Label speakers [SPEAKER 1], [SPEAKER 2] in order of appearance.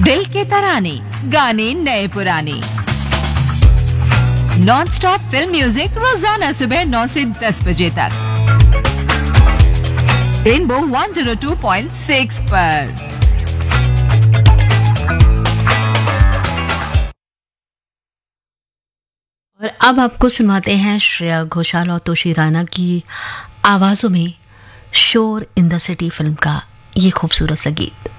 [SPEAKER 1] दिल के तराने, गाने नए पुराने, नॉन स्टॉप फिल्म म्यूजिक रोजाना सुबह 9 से 10 बजे तक रेनबो 102.6 पर।
[SPEAKER 2] और अब आपको सुनवाते हैं श्रेया घोषाल और तोशी राणा की आवाज़ों में शोर इन द सिटी फिल्म का ये खूबसूरत सा गीत।